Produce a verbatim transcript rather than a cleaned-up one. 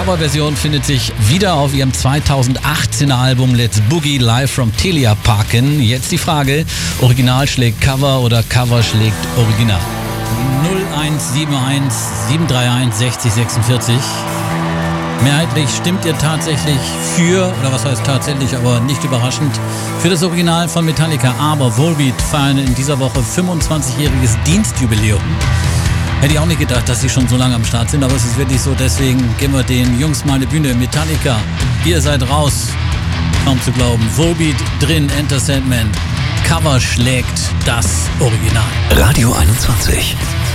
Coverversion findet sich wieder auf ihrem zweitausendachtzehner Album Let's Boogie Live from Telia Parken. Jetzt die Frage, Original schlägt Cover oder Cover schlägt Original? null eins sieben eins sieben drei eins sechzig sechsundvierzig. Mehrheitlich stimmt ihr tatsächlich für, oder was heißt tatsächlich, aber nicht überraschend, für das Original von Metallica. Aber Volbeat feiern in dieser Woche fünfundzwanzigjähriges Dienstjubiläum. Hätte ich auch nicht gedacht, dass sie schon so lange am Start sind, aber es ist wirklich so. Deswegen geben wir den Jungs mal eine Bühne. Metallica, ihr seid raus. Kaum zu glauben. Volbeat drin, Enter Sandman. Cover schlägt das Original. Radio einundzwanzig.